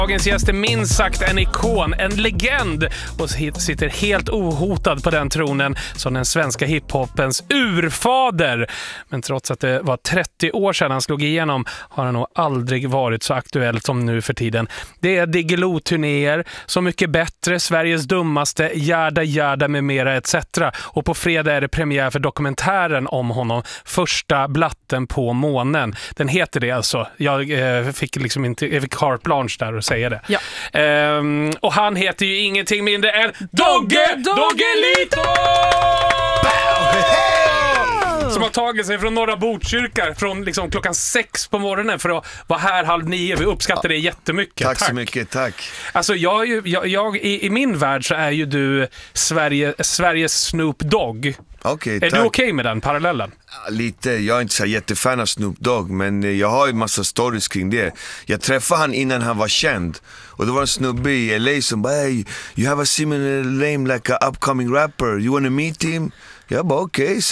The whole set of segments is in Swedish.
Dagens gäst är minst sagt en ikon, en legend och sitter helt ohotad på den tronen som den svenska hiphopens urfader. Men trots att det var 30 år sedan han slog igenom har han nog aldrig varit så aktuell som nu för tiden. Det är Diggiloo-turnéer, Så mycket bättre, Sveriges dummaste, Järda med mera etc. Och på fredag är det premiär för dokumentären om honom, Första blatten på månen. Den heter det alltså. Jag fick carte blanche där och säga det. Ja. Och han heter ju ingenting mindre än Doggelito! Som har tagit sig från Norra Botkyrka från liksom klockan 6 på morgonen för att vara här 8:30. Vi uppskattar det jättemycket. Tack så mycket, tack. Alltså i min värld så är ju du Sveriges Snoop Dogg. Okay, är du okej med den parallellen? Lite, jag är inte så jättefan av Snoop Dogg, men jag har ju massa stories kring det. Jag träffade han innan han var känd. Och det var en snubbe i LA som bara, hey, you have a similar name like a upcoming rapper. You wanna meet him? Jag bara okej.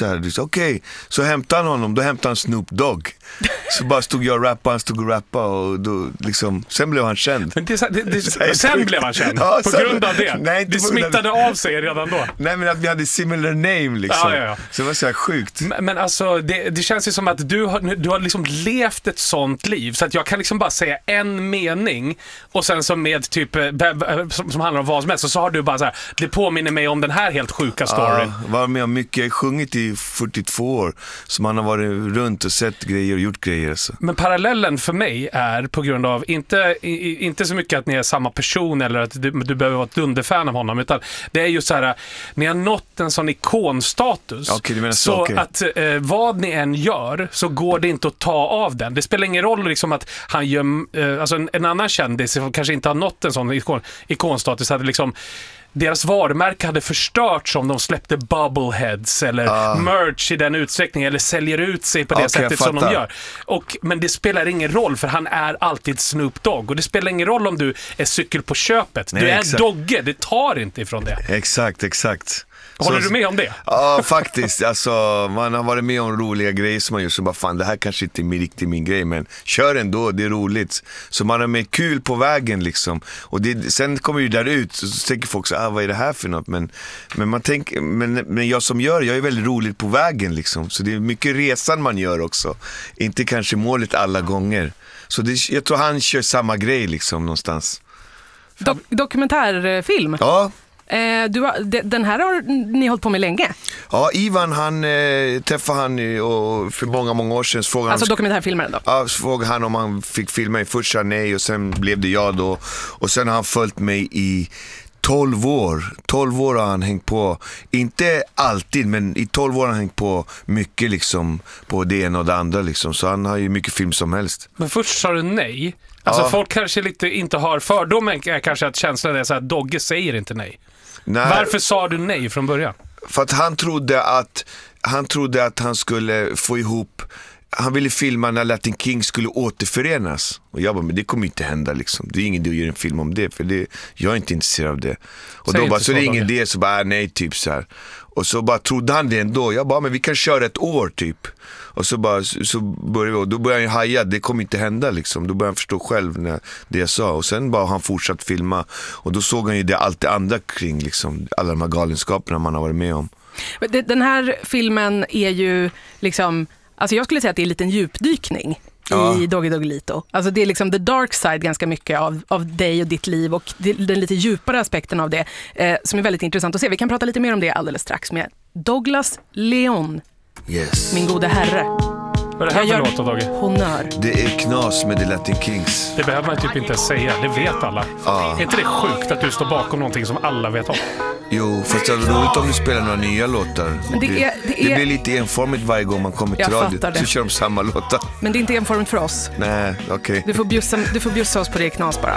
Så hämtade han honom, då hämtade han Snoop Dogg. Så bara stod jag och rappade, han stod och rappade och då liksom, sen blev han känd. Men sen blev han känd, ja, på grund av det? Nej, det smittade av sig redan då? Nej, men att vi hade similar name liksom. Ja. Så det var så här sjukt. Men alltså, det känns ju som att du har liksom levt ett sånt liv. Så att jag kan liksom bara säga en mening och sen som med typ som handlar om vad som helst, så har du bara så här, det påminner mig om den här helt sjuka storyn. Ja, var med om mycket, sjungit i 42 år. Så man har varit runt och sett grejer och gjort grejer så. Men parallellen för mig är på grund av inte så mycket att ni är samma person eller att du behöver vara ett dunderfan av honom, utan det är ju så här, ni har nått en sån ikonstatus. Okay, så att vad ni än gör så går det inte att ta av den. Det spelar ingen roll liksom att han gör, alltså en annan kändis som kanske inte har nått en sån ikonstatus hade liksom deras varumärke hade förstörts om de släppte bubbleheads eller merch i den utsträckningen eller säljer ut sig på det sättet som de gör. Men det spelar ingen roll för han är alltid Snoop Dogg och det spelar ingen roll om du är cykel på köpet. Nej, du är Dogge, det tar inte ifrån det. Exakt. Håller du med om det? Ja, faktiskt. Alltså, man har varit med om roliga grejer som man gör. Så bara, fan, det här kanske inte är riktigt min grej, men kör ändå, det är roligt. Så man har med kul på vägen liksom. Och sen kommer ju där ut så tänker folk så, vad är det här för något? Men man tänker, men jag som gör, jag är väldigt rolig på vägen liksom. Så det är mycket resan man gör också. Inte kanske målet alla gånger. Så jag tror han kör samma grej liksom någonstans. Dokumentärfilm? Ja. Den här har ni hållit på med länge. Ja, Ivan han träffade han för många år sedan. Alltså dokumentärfilmaren då? Ja, frågade han om han fick filma i första nej och sen blev det jag då. Och sen har han följt mig i 12 år. 12 år har han hängt på. Inte alltid, men i 12 år har han hängt på mycket liksom, på det ena och det andra liksom. Så han har ju mycket film som helst. Men först sa du nej. Alltså folk kanske inte har fördomen är kanske att känslan är så att Dogge säger inte nej. Varför sa du nej från början? För att han trodde att han skulle få ihop. Han ville filma när Latin King skulle återförenas. Och jag bara, men det kommer inte hända liksom. Det är ingen idé att göra en film om det. För jag är inte intresserad av det. Och då bara, så det är ingen idé. Så bara, nej typ så här. Och så bara trodde han det ändå. Jag bara, men vi kan köra ett år typ. Och så började vi. Och då började han haja, det kommer inte hända liksom. Då började han förstå själv när det jag sa. Och sen bara han fortsatt filma. Och då såg han ju allt det andra kring liksom. Alla de här galenskaperna man har varit med om. Den här filmen är ju liksom, alltså jag skulle säga att det är en liten djupdykning i Doggelito. Alltså det är liksom the dark side ganska mycket av dig och ditt liv och den lite djupare aspekten av det som är väldigt intressant att se. Vi kan prata lite mer om det alldeles strax med Douglas Leon. Yes. Min gode herre. Vad är det här för låt, Dogge? Honör. Det är knas med The Latin Kings. Det behöver man typ inte säga, det vet alla. Är inte det sjukt att du står bakom någonting som alla vet om? Jo, fast det är roligt om du spelar några nya låtar. Men det blir lite enformigt varje gång man kommer till radio. Så kör de samma låtar. Men det är inte enformigt för oss. Nej, okej. Du får bjussa oss på det knas bara.